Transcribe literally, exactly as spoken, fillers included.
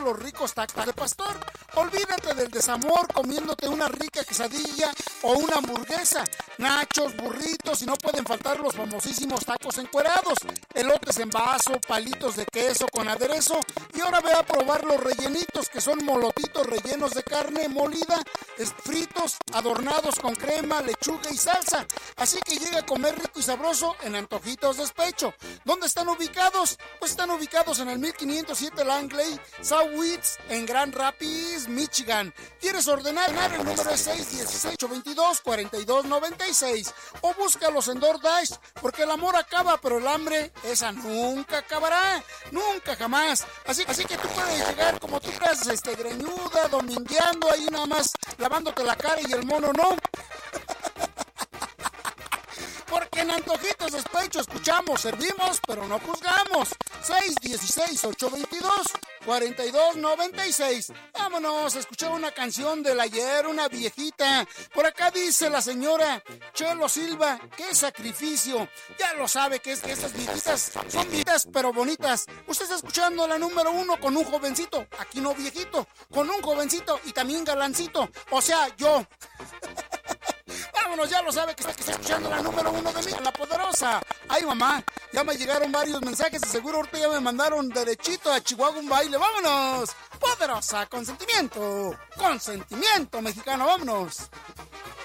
los ricos tacos de pastor. Olvídate del desamor comiéndote una rica quesadilla o una hamburguesa, nachos, burritos y no pueden faltar los famosísimos tacos encuerados, elotes en vaso, palitos de queso con aderezo y ahora ve a probar los rellenitos que son molotitos rellenos de carne molida, fritos, adornados con crema, lechuga y salsa. Así que llega a comer rico y sabroso en Antojitos Despecho. ¿Dónde están ubicados? Pues están ubicados en el mil quinientos siete Langley, Southwest, en Grand Rapids, Michigan. ¿Quieres ordenar? El número es seis uno seis, ocho dos dos, cuatro dos nueve seis o búscalos en DoorDash, porque el amor acaba, pero el hambre, esa nunca acabará, nunca jamás. Así, así que tú puedes llegar como tú estás, este, greñuda, domingueando ahí nada más, lavándote la cara y el mono no. Porque en Antojitos Despecho escuchamos, servimos, pero no juzgamos. seis uno seis, ocho dos dos, cuatro dos nueve seis. Vámonos a escuchar una canción del ayer, una viejita. Por acá dice la señora Chelo Silva, qué sacrificio. Ya lo sabe que, es, que esas viejitas son viejitas pero bonitas. Usted está escuchando la número uno con un jovencito, aquí no viejito, con un jovencito y también galancito, o sea, yo. Vámonos, ya lo sabe que está, que está escuchando la número uno de mí, la poderosa. Ay, mamá, ya me llegaron varios mensajes y seguro ahorita ya me mandaron derechito a Chihuahua un baile. ¡Vámonos! Poderosa, consentimiento, consentimiento mexicano, vámonos.